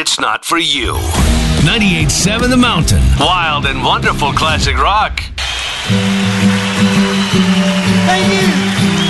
it's not for you. 98.7 The Mountain. Wild and wonderful classic rock.